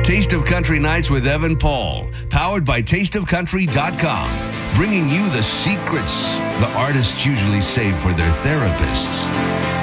Taste of Country Nights with Evan Paul, powered by tasteofcountry.com, bringing you the secrets the artists usually save for their therapists.